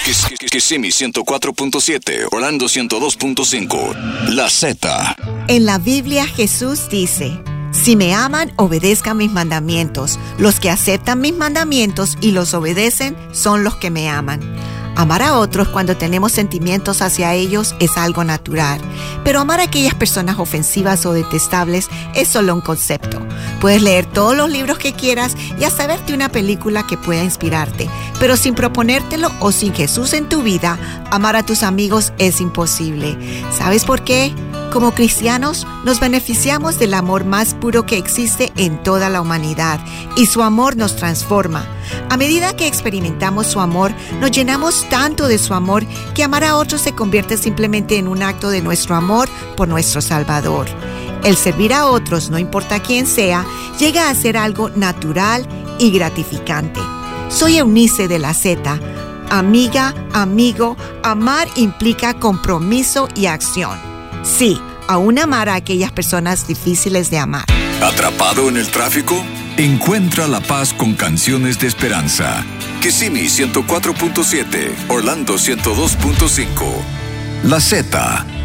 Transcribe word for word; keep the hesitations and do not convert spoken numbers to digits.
Kissimmee ciento cuatro punto siete, Orlando ciento dos punto cinco. La Z. En la Biblia Jesús dice: si me aman, obedezcan mis mandamientos. Los que aceptan mis mandamientos y los obedecen son los que me aman. Amar a otros cuando tenemos sentimientos hacia ellos es algo natural, pero amar a aquellas personas ofensivas o detestables es solo un concepto. Puedes leer todos los libros que quieras y hasta verte una película que pueda inspirarte, pero sin proponértelo o sin Jesús en tu vida, amar a tus amigos es imposible. ¿Sabes por qué? Como cristianos, nos beneficiamos del amor más puro que existe en toda la humanidad, y su amor nos transforma. A medida que experimentamos su amor, nos llenamos tanto de su amor que amar a otros se convierte simplemente en un acto de nuestro amor por nuestro Salvador. El servir a otros, no importa quién sea, llega a ser algo natural y gratificante. Soy Eunice de la Z. Amiga, amigo, amar implica compromiso y acción. Sí, aún amar a aquellas personas difíciles de amar. ¿Atrapado en el tráfico? Encuentra la paz con canciones de esperanza. Kissimmee ciento cuatro punto siete, Orlando ciento dos punto cinco. La Z.